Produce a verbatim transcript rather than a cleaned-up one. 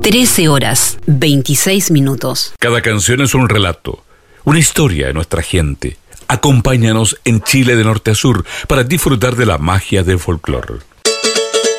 trece horas, veintiséis minutos. Cada canción es un relato, una historia de nuestra gente. Acompáñanos en Chile de norte a sur para disfrutar de la magia del folclore.